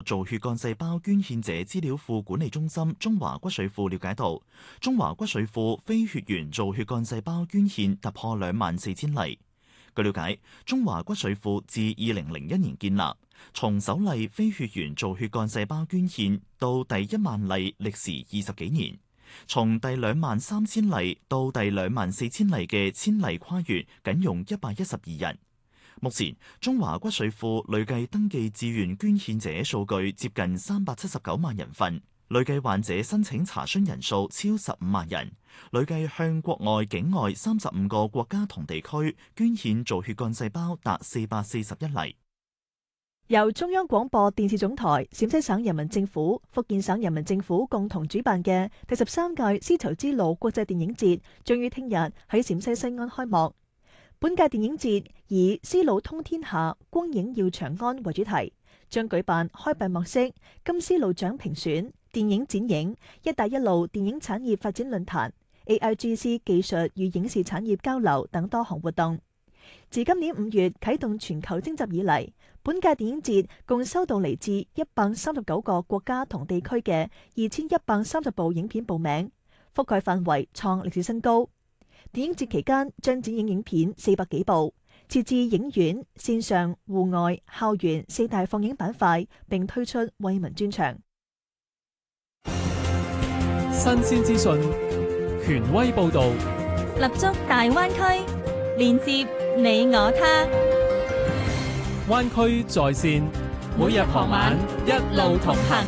造血幹細胞捐獻者資料庫管理中心中華骨髓庫了解到，中華骨髓庫非血緣造血幹細胞捐獻突破24,000例。據了解，中華骨髓庫自2001年建立，從首例非血緣造血幹細胞捐獻到第1萬例，歷時20幾年。從第23,000例到第24,000例嘅千例跨越，僅用112日。目前，中華骨髓庫累計登記志願捐獻者數據接近379萬人份，累計患者申請查詢人數超15萬人，累計向國外境外35個國家同地區捐獻造血幹細胞達441例。 由中央廣播電視總台、陝西省人民政府、福建省人民政府共同主辦嘅第13屆絲綢之路國際電影節，將於聽日喺陝西西安開幕。本屆電影節以絲路通天下，光影耀長安為主題，將舉辦開閉幕式、金絲路獎評選、電影展映、一帶一路電影產業發展論壇、AIGC 技術與影視產業交流等多項活動。自今年5月啟動全球徵集以嚟，本屆電影節共收到嚟自139個國家同地區嘅2130部影片報名，覆蓋範圍創歷史新高。電影節期間將展映影片400幾部，設置影院、線上、戶外、校園4大放映板塊，並推出惠民專場。 新鮮資訊，權威報導， 立足大灣區，連接你我他。 灣區在線，每日傍晚一路同行。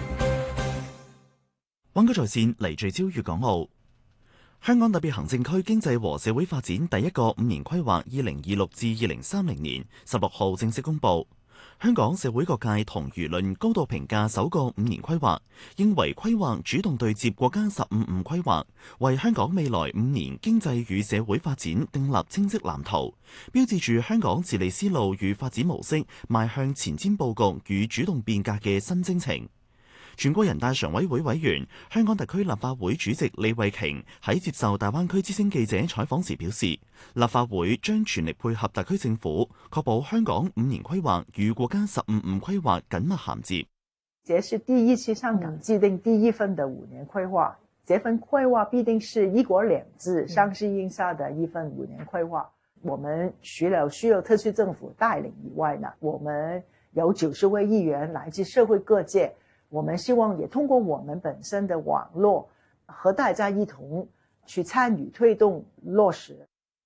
灣區在線嚟聚焦粵港澳。香港特別行政區經濟和社會發展第一個5年規劃2026至2030年16號正式公布。香港社會各界同輿論高度評價首個5年規劃，認為規劃主動對接國家15規劃，為香港未來5年經濟與社會發展訂立清晰藍圖，標誌住香港治理思路與發展模式邁向前瞻佈局與主動變革嘅新征程。全國人大常委會委員、香港特區立法會主席李慧瓊喺接受大灣區之聲記者採訪時表示，立法會將全力配合特區政府，確保香港5年規劃與國家15規劃緊密銜接。 這是第一次香港制定第一份的5年規劃，這份規劃必定是一國兩制上市印下的一份5年規劃。我們除了需要特區政府帶領以外呢，我們有90位議員來自社會各界。我們希望也通過我們本身的網絡，和大家一同去參與推動落實。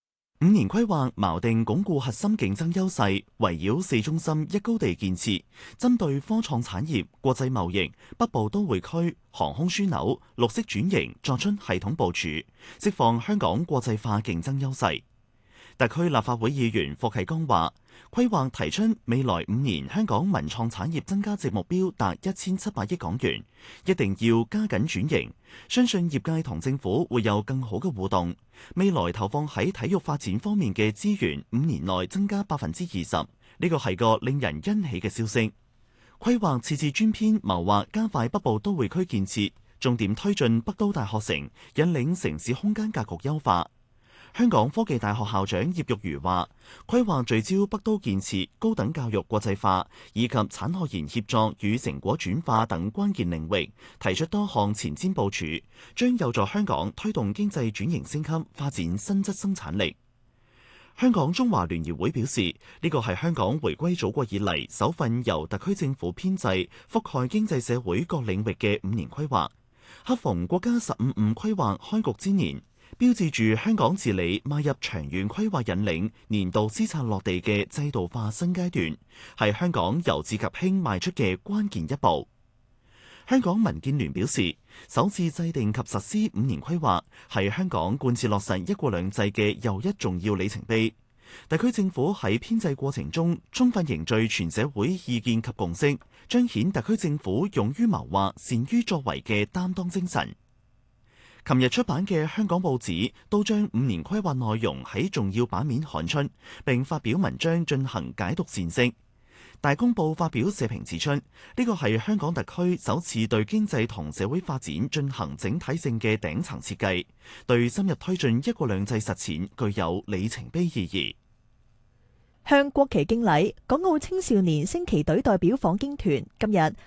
5年規劃錨定鞏固核心競爭優勢，圍繞4中心1高地建設，針對科創產業、國際貿易、北部都會區、航空樞紐、綠色轉型作出系統部署，釋放香港國際化競爭優勢。特區立法會議員霍啟剛話，規劃提出未來5年香港文創產業增加值目標達1700億港元，一定要加緊轉型。相信業界同政府會有更好嘅互動。未來投放喺體育發展方面嘅資源5年內增加20%，呢個係個令人欣喜嘅消息。規劃設置專篇謀劃加快北部都會區建設，重點推進北都大學城，引領城市空間格局優化。香港科技大學校長葉玉如話，規劃聚焦北都建設、高等教育國際化以及產學研協作與成果轉化等關鍵領域，提出多項前瞻部署，將有助香港推動經濟轉型升級，發展新質生產力。香港中華聯誼會表示，呢個係香港回歸祖國以嚟首份由特區政府編制、覆蓋經濟社會各領域嘅5年規劃，恰逢國家15規劃開局之年，標誌住香港治理邁入長遠規劃引領、年度施策落地嘅制度化新階段，係香港由治及興邁出嘅關鍵一步。香港民建聯表示，首次制定及實施5年規劃，係香港貫徹落實一國兩制嘅又一重要里程碑。特區政府喺編制過程中，充分凝聚全社會意見及共識，彰顯特區政府勇於謀劃、善於作為嘅擔當精神。琴日出版嘅香港報紙都將5年規劃內容喺重要版面刊出，並發表文章進行解讀闡釋。大公報發表社評指出，呢個係香港特區首次對經濟同社會發展進行整體性嘅頂層設計，對深入推進一國兩制實踐具有里程碑意義。 向國旗敬禮，港澳青少年升旗隊代表訪京團今日